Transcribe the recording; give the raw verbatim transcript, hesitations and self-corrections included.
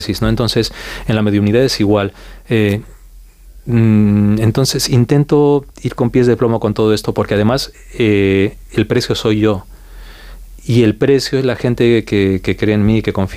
¿no? Entonces, en la mediunidad es igual. Eh, mm, entonces, intento ir con pies de plomo con todo esto, porque además eh, el precio soy yo. Y el precio es la gente que, que cree en mí, que confía